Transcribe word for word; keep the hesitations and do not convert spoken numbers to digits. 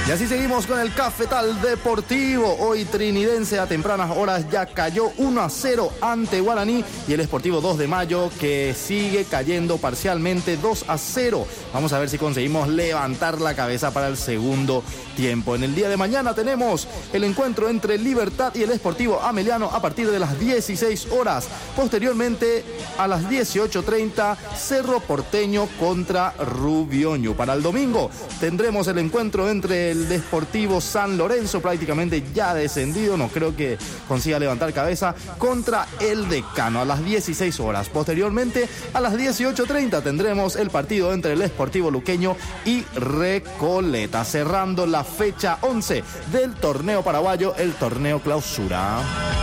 Y así seguimos con el Cafetal Deportivo. Hoy Trinidense a tempranas horas ya cayó uno a cero ante Guaraní y el Sportivo dos de Mayo que sigue cayendo parcialmente dos a cero. Vamos a ver si conseguimos levantar la cabeza para el segundo tiempo. En el día de mañana tenemos el encuentro entre Libertad y el Sportivo Ameliano a partir de las dieciséis horas. Posteriormente a las dieciocho treinta Cerro Porteño contra Rubioño. Para el domingo tendremos el encuentro entre el Deportivo San Lorenzo, prácticamente ya descendido, no creo que consiga levantar cabeza, contra el Decano a las dieciséis horas. Posteriormente a las dieciocho treinta tendremos el partido entre el Sportivo Luqueño y Recoleta, cerrando la fecha once del torneo paraguayo, el torneo clausura.